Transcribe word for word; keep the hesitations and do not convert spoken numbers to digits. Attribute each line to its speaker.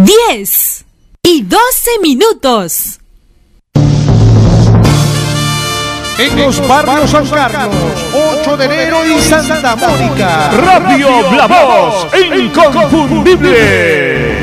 Speaker 1: diez y doce minutos.
Speaker 2: En los barrios San Carlos, ocho de enero y Santa Mónica.
Speaker 3: Radio La Voz, inconfundible.